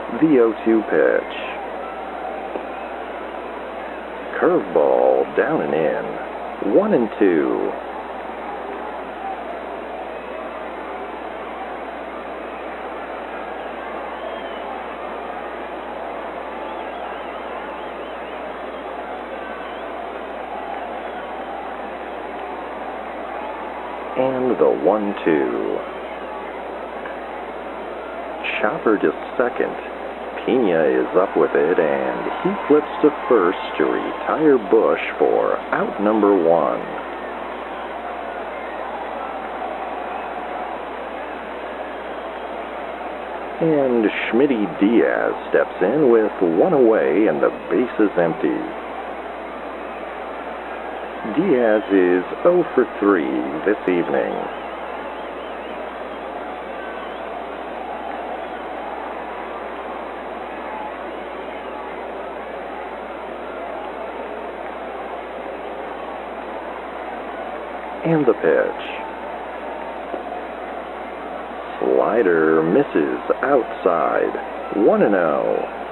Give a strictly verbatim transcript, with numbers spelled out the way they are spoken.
The oh two pitch. Curveball down and in. One and two. And the one two. Chopper to second. Pena is up with it, and he flips to first to retire Bush for out number one. And Schmitty Diaz steps in with one away and the bases empty. Diaz is oh for three this evening. And the pitch. Slider misses outside. one and oh.